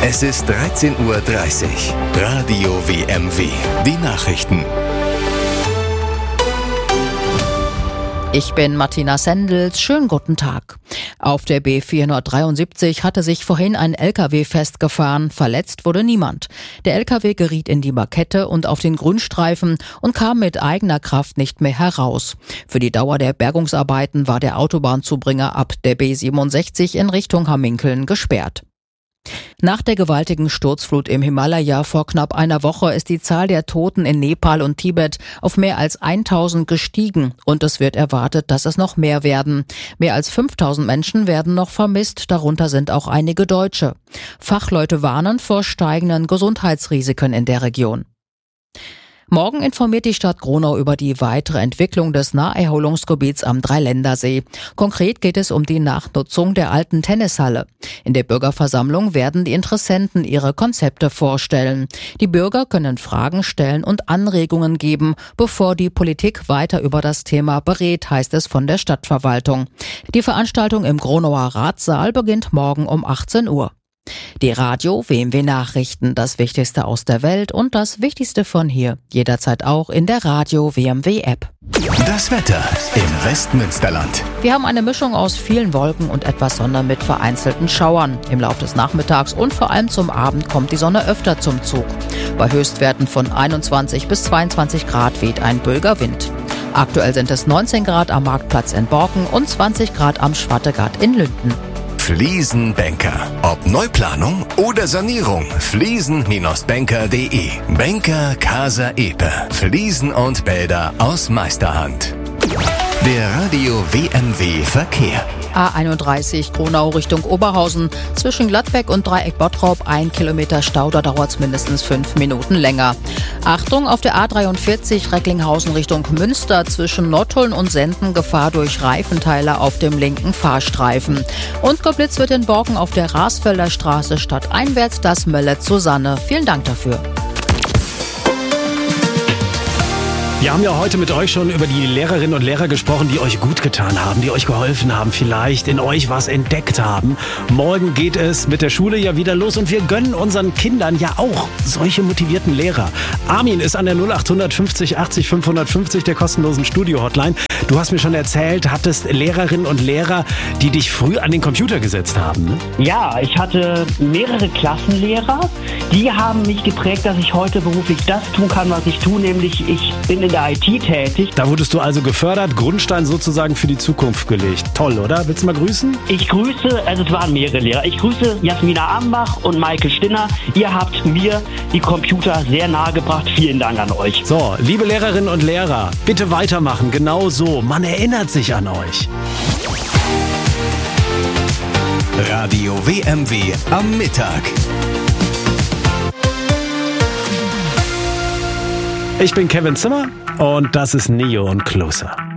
Es ist 13:30 Uhr. Radio WMW. Die Nachrichten. Ich bin Martina Sendels. Schönen guten Tag. Auf der B473 hatte sich vorhin ein LKW festgefahren. Verletzt wurde niemand. Der LKW geriet in die Markette und auf den Grünstreifen und kam mit eigener Kraft nicht mehr heraus. Für die Dauer der Bergungsarbeiten war der Autobahnzubringer ab der B67 in Richtung Hamminkeln gesperrt. Nach der gewaltigen Sturzflut im Himalaya vor knapp einer Woche ist die Zahl der Toten in Nepal und Tibet auf mehr als 1000 gestiegen und es wird erwartet, dass es noch mehr werden. Mehr als 5000 Menschen werden noch vermisst, darunter sind auch einige Deutsche. Fachleute warnen vor steigenden Gesundheitsrisiken in der Region. Morgen informiert die Stadt Gronau über die weitere Entwicklung des Naherholungsgebiets am Dreiländersee. Konkret geht es um die Nachnutzung der alten Tennishalle. In der Bürgerversammlung werden die Interessenten ihre Konzepte vorstellen. Die Bürger können Fragen stellen und Anregungen geben, bevor die Politik weiter über das Thema berät, heißt es von der Stadtverwaltung. Die Veranstaltung im Gronauer Ratssaal beginnt morgen um 18 Uhr. Die Radio WMW Nachrichten, das Wichtigste aus der Welt und das Wichtigste von hier. Jederzeit auch in der Radio WMW App. Das Wetter im Westmünsterland. Wir haben eine Mischung aus vielen Wolken und etwas Sonne mit vereinzelten Schauern. Im Laufe des Nachmittags und vor allem zum Abend kommt die Sonne öfter zum Zug. Bei Höchstwerten von 21 bis 22 Grad weht ein böiger Wind. Aktuell sind es 19 Grad am Marktplatz in Borken und 20 Grad am Schwattegat in Lünden. Fliesenbanker. Ob Neuplanung oder Sanierung. Fliesen-banker.de. Banker Casa Epe. Fliesen und Bäder aus Meisterhand. Der Radio WMW Verkehr. A31 Gronau Richtung Oberhausen. Zwischen Gladbeck und Dreieck Bottrop 1 Kilometer Stau, da dauert es mindestens 5 Minuten länger. Achtung, auf der A43 Recklinghausen Richtung Münster zwischen Nottuln und Senden Gefahr durch Reifenteile auf dem linken Fahrstreifen. Und geblitzt wird in Borken auf der Rasfelder Straße stadteinwärts das Mölle zu Sanne. Vielen Dank dafür. Wir haben ja heute mit euch schon über die Lehrerinnen und Lehrer gesprochen, die euch gut getan haben, die euch geholfen haben, vielleicht in euch was entdeckt haben. Morgen geht es mit der Schule ja wieder los und wir gönnen unseren Kindern ja auch solche motivierten Lehrer. Armin ist an der 0800 50 80 550 der kostenlosen Studio-Hotline. Du hast mir schon erzählt, hattest Lehrerinnen und Lehrer, die dich früh an den Computer gesetzt haben, ne? Ja, ich hatte mehrere Klassenlehrer, die haben mich geprägt, dass ich heute beruflich das tun kann, was ich tue, nämlich ich bin in der IT tätig. Da wurdest du also gefördert, Grundstein sozusagen für die Zukunft gelegt. Toll, oder? Willst du mal grüßen? Ich grüße, also es waren mehrere Lehrer. Ich grüße Jasmina Ambach und Michael Stinner. Ihr habt mir die Computer sehr nahe gebracht. Vielen Dank an euch. So, liebe Lehrerinnen und Lehrer, bitte weitermachen. Genau so. Man erinnert sich an euch. Radio WMW am Mittag. Ich bin Kevin Zimmer und das ist Neo und Closer.